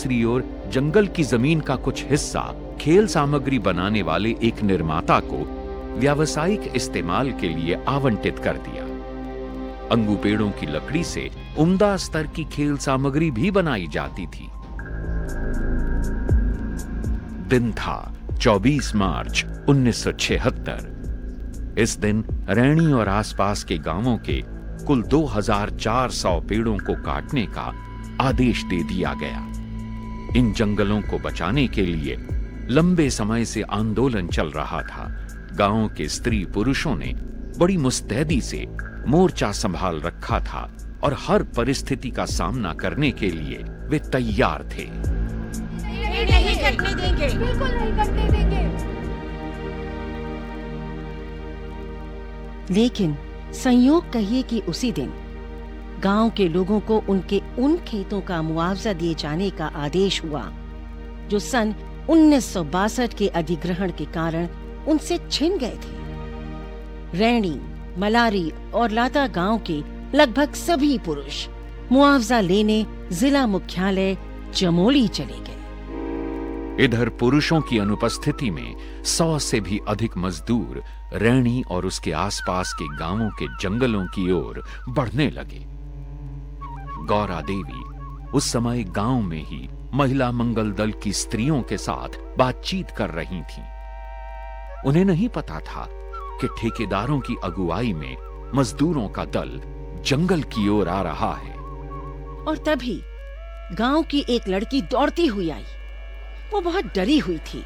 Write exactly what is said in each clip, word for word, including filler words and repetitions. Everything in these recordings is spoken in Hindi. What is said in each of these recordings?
दूसरी ओर जंगल की जमीन का कुछ हिस्सा खेल सामग्री बनाने वाले एक निर्माता को व्यावसायिक इस्तेमाल के लिए आवंटित कर दिया। अंगू पेड़ों की लकड़ी से उम्दा स्तर की खेल सामग्री भी बनाई जाती थी। दिन था चौबीस मार्च उन्नीस सौ छिहत्तर। इस दिन रैणी और आसपास के गांवों के कुल दो हज़ार चार सौ पेड़ों को काटने का आदेश दे दिया गया। इन जंगलों को बचाने के लिए लंबे समय से आंदोलन चल रहा था। गांव के स्त्री पुरुषों ने बड़ी मुस्तैदी से मोर्चा संभाल रखा था और हर परिस्थिति का सामना करने के लिए वे तैयार थे। नहीं, नहीं कटने देंगे, बिल्कुल नहीं कटने देंगे। लेकिन संयोग कहिए कि उसी दिन गांव के लोगों को उनके उन खेतों का मुआवजा दिए जाने का आदेश हुआ जो सन उन्नीस सौ बासठ के अधिग्रहण के कारण उनसे छिन गए थे। रैणी, मलारी और लाता गांव के लगभग सभी पुरुष मुआवजा लेने जिला मुख्यालय चमोली चले गए। इधर पुरुषों की अनुपस्थिति में सौ से भी अधिक मजदूर रैणी और उसके आसपास के गांवों के जंगलों की ओर बढ़ने लगे। गौरा देवी उस समय गांव में ही महिला मंगल दल की स्त्रियों के साथ बातचीत कर रही थीं। उन्हें नहीं पता था कि ठेकेदारों की अगुवाई में मजदूरों का दल जंगल की ओर आ रहा है। और तभी गांव की एक लड़की दौड़ती हुई आई। वो बहुत डरी हुई थी।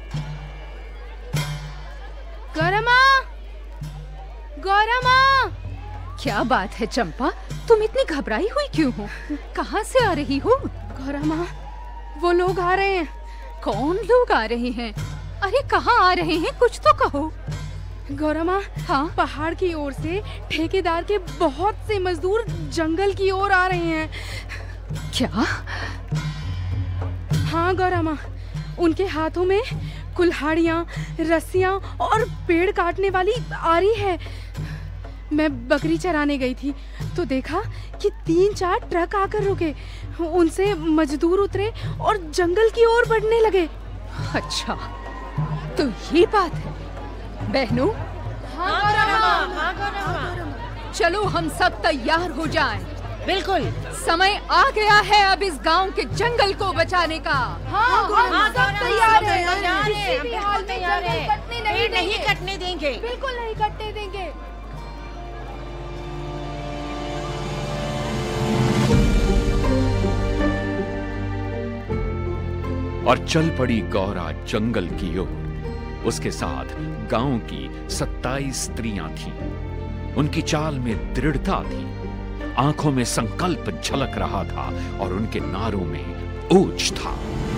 गौरा माँ, गौरा माँ! क्या बात है चंपा, तुम इतनी घबराई हुई क्यों हो? कहाँ से आ रही हो? गौरा माँ, वो लोग आ रहे हैं। कौन लोग आ रहे हैं? अरे कहाँ आ रहे हैं, कुछ तो कहो। गौरा माँ, हाँ, पहाड़ की ओर से ठेकेदार के बहुत से मजदूर जंगल की ओर आ रहे हैं। क्या? हाँ गौरा माँ, उनके हाथों में कुल्हाड़ियाँ, रस्सियाँ और पेड़ काटने वाली आरी है। मैं बकरी चराने गई थी तो देखा कि तीन चार ट्रक आकर रुके। उनसे मजदूर उतरे और जंगल की ओर बढ़ने लगे। अच्छा, तो ये बात है बहनों। हाँ गौरा माँ, हाँ गौरा माँ। चलो हम सब तैयार हो जाएं। बिल्कुल, समय आ गया है अब इस गांव के जंगल को बचाने का। हाँ, हम सब तैयार हैं। किसी भी हाल में जंगल कटने नहीं देंगे। नहीं कटने देंगे। बिल्कुल नहीं कटने देंगे। और चल पड़ी गौरा जंगल की ओर। उसके साथ गांव की सत्ताईस स्त्रियां थीं। उनकी चाल में दृढ़ता थी, आंखों में संकल्प झलक रहा था और उनके नारों में ओज था।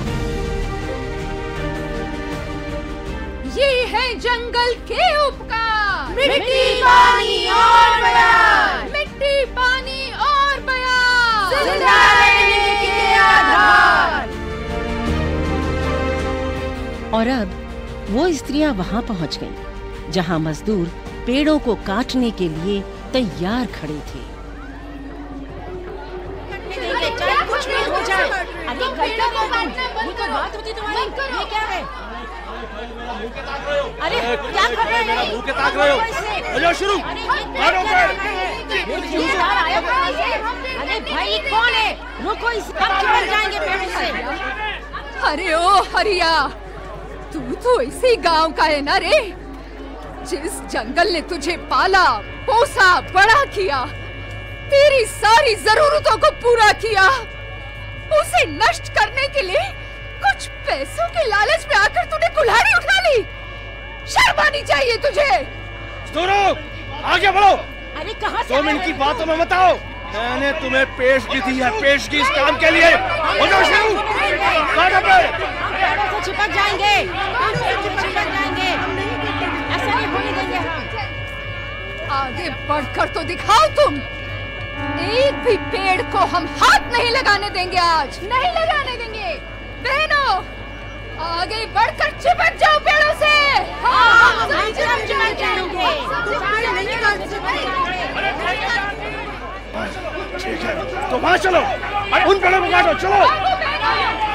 ये है जंगल के उपकार, मिट्टी, पानी और बयान, मिट्टी, पानी और बयान, जिंदा रहने के आधार। और अब वो स्त्रियां वहां पहुंच गईं, जहां मजदूर पेड़ों को काटने के लिए तैयार खड़े थे। कुछ नहीं हो जाए। अरे गड्ढा को काटना बात होती तुम्हारी, ये क्या है? अरे क्या कर रहे हो? मुंह के ताक रहे हो? हो जाओ शुरू। मारो अरे भाई कौन है? रुको, इस कब चिपक जाएंगे पेड़ों से। अरे ओ हरिया, तू तो इसी गांव का है ना रे, जिस जंगल ने तुझे पाला, पोसा, बड़ा किया, तेरी सारी जरूरतों को पूरा किया। उसे नष्ट करने के लिए कुछ पैसों के लालच में आकर तूने कुल्हाड़ी उठा ली। शर्म आनी चाहिए तुझे। आगे बढ़ो। अरे कहाँ से? दो मिनट की बातों में मत आओ। मैंने तुम्हें पेशगी दी है, पेशगी इस काम के लिए। हो जाओ शुरू। पेड़ों से चिपक जाएंगे, चिपक जाएंगे। ऐसा नहीं होने देंगे हम। आगे बढ़कर तो दिखाओ तुम। एक भी पेड़ को हम हाथ नहीं लगाने देंगे, आज नहीं लगाने देंगे। बहनों, आगे बढ़कर चिपक जाओ पेड़ों से। हाँ, हम सब चिपक जाएंगे। ठीक है, तो वहाँ चलो, उन पेड़ों को काटो, चलो।